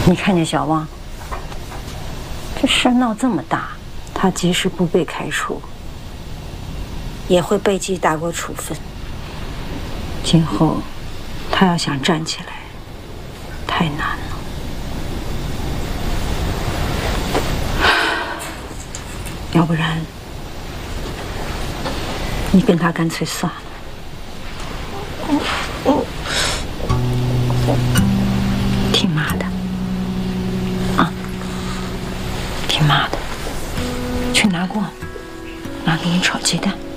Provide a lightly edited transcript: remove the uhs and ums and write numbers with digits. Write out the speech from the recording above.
你看见小旺，这事闹这么大，他即使不被开除，也会被记大过处分。今后他要想站起来，太难了。要不然，你跟他干脆算了。听妈的，啊，听妈的，去拿锅，妈给你炒鸡蛋。